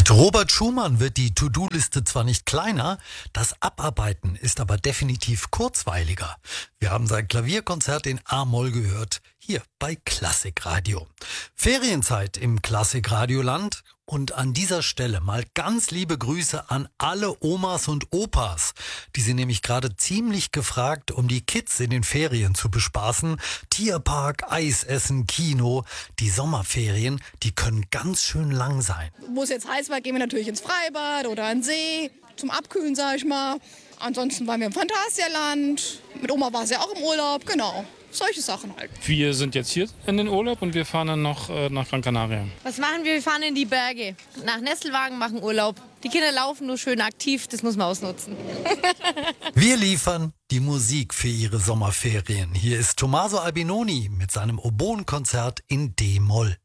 Mit Robert Schumann wird die To-Do-Liste zwar nicht kleiner, das Abarbeiten ist aber definitiv kurzweiliger. Wir haben sein Klavierkonzert in A-Moll gehört, hier bei Klassikradio. Ferienzeit im Klassikradioland und an dieser Stelle mal ganz liebe Grüße an alle Omas und Opas. Die sind nämlich gerade ziemlich gefragt, um die Kids in den Ferien zu bespaßen. Tierpark, Eisessen, Kino. Die Sommerferien, die können ganz schön lang sein. Wo es jetzt heiß war, gehen wir natürlich ins Freibad oder an den See, zum Abkühlen, sag ich mal. Ansonsten waren wir im Phantasialand. Mit Oma war sie ja auch im Urlaub, genau. Solche Sachen halt. Wir sind jetzt hier in den Urlaub und wir fahren dann noch nach Gran Canaria. Was machen wir? Wir fahren in die Berge. Nach Nesselwagen machen Urlaub. Die Kinder laufen nur schön aktiv, das muss man ausnutzen. Wir liefern die Musik für ihre Sommerferien. Hier ist Tommaso Albinoni mit seinem Oboenkonzert in D-Moll.